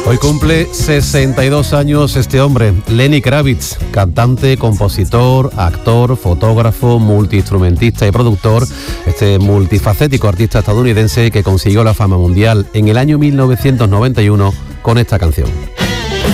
Hoy cumple 62 años este hombre, Lenny Kravitz, cantante, compositor, actor, fotógrafo, multiinstrumentista y productor, este multifacético artista estadounidense que consiguió la fama mundial en el año 1991 con esta canción.